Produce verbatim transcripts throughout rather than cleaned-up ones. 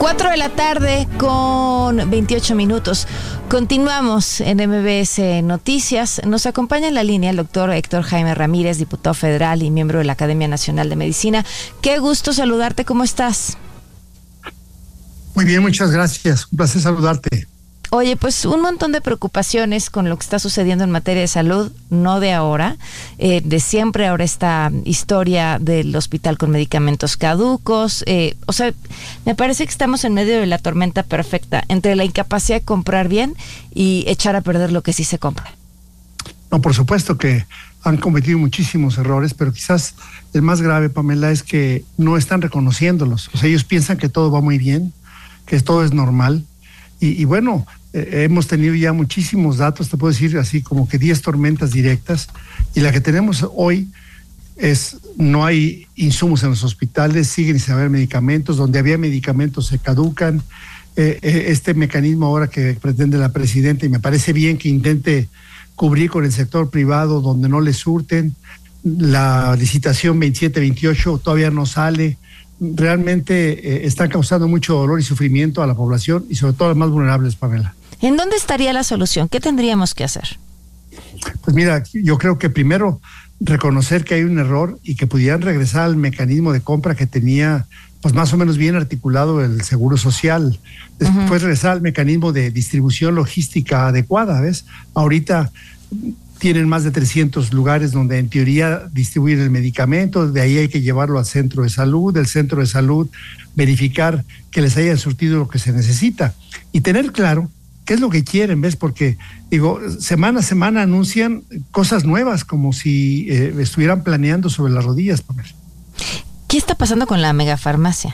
Cuatro de la tarde con veintiocho minutos. Continuamos en M B S Noticias. Nos acompaña en la línea el doctor Héctor Jaime Ramírez, diputado federal y miembro de la Academia Nacional de Medicina. Qué gusto saludarte, ¿cómo estás? Muy bien, muchas gracias. Un placer saludarte. Oye, pues un montón de preocupaciones con lo que está sucediendo en materia de salud, no de ahora, eh, de siempre. Ahora esta historia del hospital con medicamentos caducos, eh, o sea, me parece que estamos en medio de la tormenta perfecta, entre la incapacidad de comprar bien y echar a perder lo que sí se compra. No, por supuesto que han cometido muchísimos errores, pero quizás el más grave, Pamela, es que no están reconociéndolos. O sea, ellos piensan que todo va muy bien, que todo es normal, y, y bueno... Eh, hemos tenido ya muchísimos datos, te puedo decir así como que diez tormentas directas, y la que tenemos hoy es, no hay insumos en los hospitales, siguen sin haber medicamentos, donde había medicamentos se caducan. Eh, eh, este mecanismo ahora que pretende la presidenta, y me parece bien que intente cubrir con el sector privado donde no le surten, la licitación veintisiete veintiocho todavía no sale. Realmente eh, están causando mucho dolor y sufrimiento a la población y sobre todo a los más vulnerables, Pamela. ¿En dónde estaría la solución? ¿Qué tendríamos que hacer? Pues mira, yo creo que primero reconocer que hay un error y que pudieran regresar al mecanismo de compra que tenía pues más o menos bien articulado el Seguro Social. Después uh-huh. regresar al mecanismo de distribución logística adecuada, ¿ves? Ahorita tienen más de trescientos lugares donde en teoría distribuir el medicamento, de ahí hay que llevarlo al centro de salud, del centro de salud verificar que les hayan surtido lo que se necesita y tener claro qué es lo que quieren, ¿ves? Porque, digo, semana a semana anuncian cosas nuevas como si eh, estuvieran planeando sobre las rodillas. ¿Qué está pasando con la megafarmacia?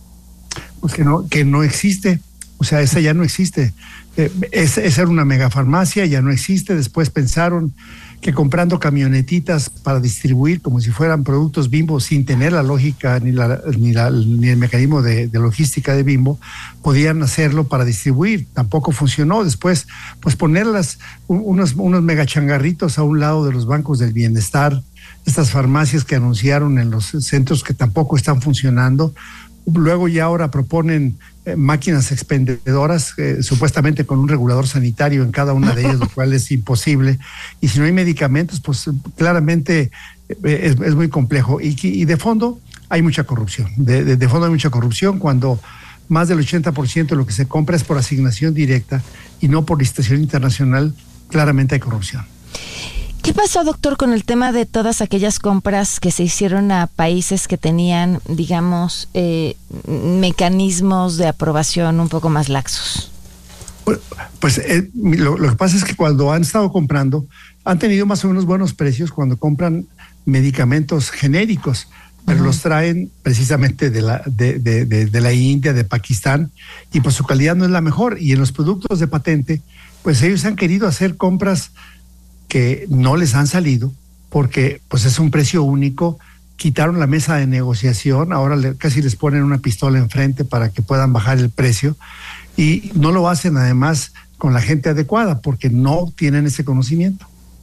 Pues que no, que no existe, o sea, esa ya no existe. Eh, esa, esa era una megafarmacia, ya no existe. Después pensaron que comprando camionetitas para distribuir como si fueran productos Bimbo sin tener la lógica ni, la, ni, la, ni el mecanismo de, de logística de Bimbo, podían hacerlo para distribuir. Tampoco funcionó. Después, pues ponerlas, unos, unos megachangarritos a un lado de los bancos del bienestar, estas farmacias que anunciaron en los centros que tampoco están funcionando. Luego ya ahora proponen eh, máquinas expendedoras, eh, supuestamente con un regulador sanitario en cada una de ellas, lo cual es imposible. Y si no hay medicamentos, pues claramente eh, es, es muy complejo. Y, y de fondo hay mucha corrupción. De, de, de fondo hay mucha corrupción cuando más del ochenta por ciento de lo que se compra es por asignación directa y no por licitación internacional. Claramente hay corrupción. ¿Qué pasó, doctor, con el tema de todas aquellas compras que se hicieron a países que tenían, digamos, eh, mecanismos de aprobación un poco más laxos? Pues, pues eh, lo, lo que pasa es que cuando han estado comprando, han tenido más o menos buenos precios cuando compran medicamentos genéricos, pero uh-huh. los traen precisamente de la, de, de, de, de la India, de Pakistán, y pues su calidad no es la mejor. Y en los productos de patente, pues ellos han querido hacer compras que no les han salido porque pues es un precio único, quitaron la mesa de negociación, ahora le, casi les ponen una pistola enfrente para que puedan bajar el precio y no lo hacen además con la gente adecuada porque no tienen ese conocimiento.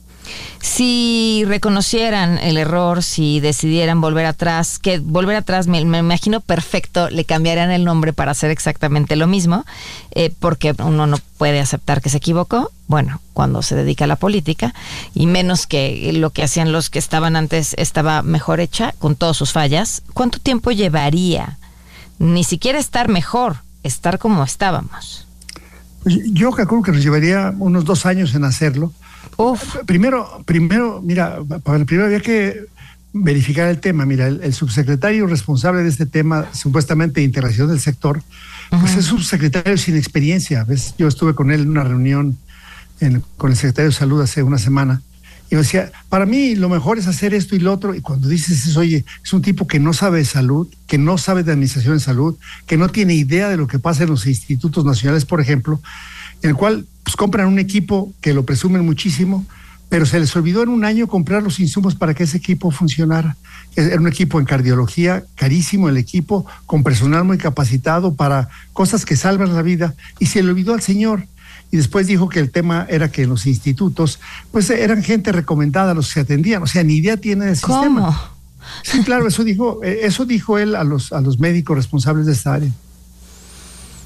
Si reconocieran el error, si decidieran volver atrás, que volver atrás me, me imagino perfecto, le cambiarían el nombre para hacer exactamente lo mismo, eh, porque uno no puede aceptar que se equivocó, bueno, cuando se dedica a la política, y menos que lo que hacían los que estaban antes estaba mejor hecha, con todas sus fallas. ¿Cuánto tiempo llevaría? Ni siquiera estar mejor, estar como estábamos. Pues yo calculo que nos llevaría unos dos años en hacerlo. Uf. Primero, primero, mira, primero había que verificar el tema. Mira, el, el subsecretario responsable de este tema, supuestamente de integración del sector, uh-huh. pues es subsecretario sin experiencia. ¿Ves? Yo estuve con él en una reunión en, con el secretario de Salud hace una semana y me decía, para mí lo mejor es hacer esto y lo otro. Y cuando dices eso, oye, es un tipo que no sabe de salud, que no sabe de administración de salud, que no tiene idea de lo que pasa en los institutos nacionales, por ejemplo, en el cual pues compran un equipo que lo presumen muchísimo, pero se les olvidó en un año comprar los insumos para que ese equipo funcionara. Era un equipo en cardiología, carísimo el equipo, con personal muy capacitado para cosas que salvan la vida, y se le olvidó al señor. Y después dijo que el tema era que en los institutos, pues eran gente recomendada los que se atendían, o sea, ni idea tiene del ¿Cómo? sistema. Sí, claro, eso dijo, eso dijo él a los, a los médicos responsables de esta área.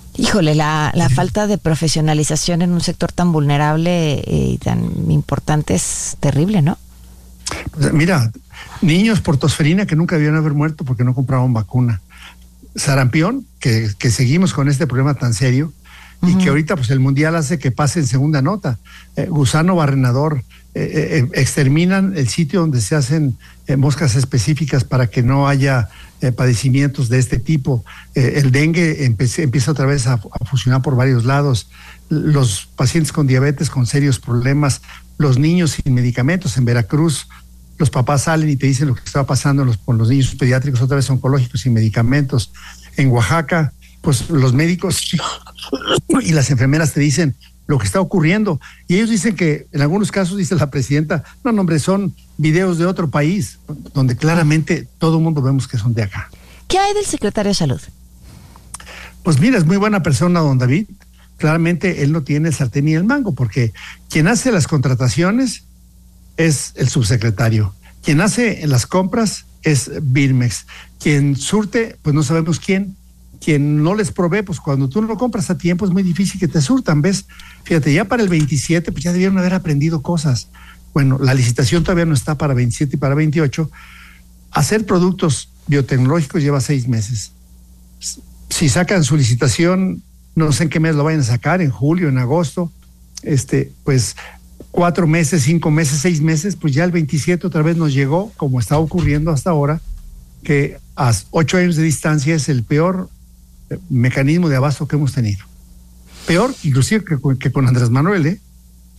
Híjole, la, la falta de profesionalización en un sector tan vulnerable y tan importante es terrible, ¿no? Pues mira, niños por tosferina que nunca debían haber muerto porque no compraban vacuna. Sarampión, que, que seguimos con este problema tan serio, y uh-huh. que ahorita pues el mundial hace que pase en segunda nota. Eh, gusano barrenador, eh, eh, exterminan el sitio donde se hacen eh, moscas específicas para que no haya eh, padecimientos de este tipo. Eh, el dengue empe- empieza otra vez a, a funcionar por varios lados. Los pacientes con diabetes con serios problemas, los niños sin medicamentos. En Veracruz los papás salen y te dicen lo que está pasando los, con los niños pediátricos, otra vez oncológicos sin medicamentos. En Oaxaca, pues los médicos y las enfermeras te dicen lo que está ocurriendo. Y ellos dicen que, en algunos casos, dice la presidenta, no, no, hombre, son videos de otro país, donde claramente todo el mundo vemos que son de acá. ¿Qué hay del secretario de Salud? Pues mira, es muy buena persona, don David. Claramente él no tiene el sartén ni el mango, porque quien hace las contrataciones es el subsecretario. Quien hace las compras es Birmex. Quien surte, pues no sabemos quién. Quien no les provee, pues cuando tú no compras a tiempo es muy difícil que te surtan, ¿ves? Fíjate, ya para el veintisiete, pues ya debieron haber aprendido cosas. Bueno, la licitación todavía no está para veintisiete y para veintiocho. Hacer productos biotecnológicos lleva seis meses. Si sacan su licitación, no sé en qué mes lo vayan a sacar, en julio, en agosto, este, pues cuatro meses, cinco meses, seis meses, pues ya el veintisiete otra vez nos llegó, como está ocurriendo hasta ahora, que a ocho años de distancia es el peor mecanismo de abasto que hemos tenido. Peor inclusive que, que con Andrés Manuel, ¿eh?